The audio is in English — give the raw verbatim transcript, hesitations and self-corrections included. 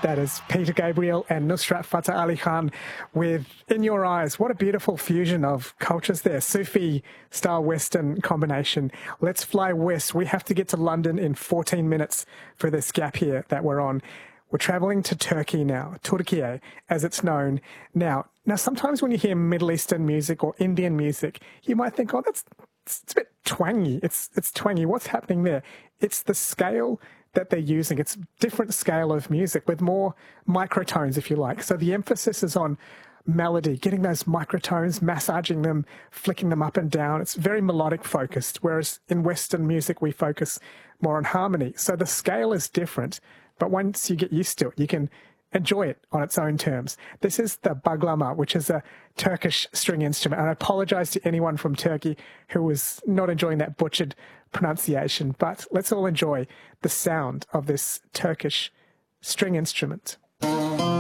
That is Peter Gabriel and Nusrat Fateh Ali Khan with In Your Eyes. What a beautiful fusion of cultures there. Sufi style Western combination. Let's fly west. We have to get to London in fourteen minutes for this gap here that we're on. We're traveling to Turkey now, Turkiye, as it's known now. Now, sometimes when you hear Middle Eastern music or Indian music, you might think, oh, that's it's a bit twangy. It's it's twangy. What's happening there? It's the scale that they're using. It's a different scale of music with more microtones, if you like. So the emphasis is on melody, getting those microtones, massaging them, flicking them up and down. It's very melodic focused, whereas in Western music, we focus more on harmony. So the scale is different, but once you get used to it, you can enjoy it on its own terms. This is the baglama, which is a Turkish string instrument. And I apologize to anyone from Turkey who was not enjoying that butchered pronunciation, but let's all enjoy the sound of this Turkish string instrument.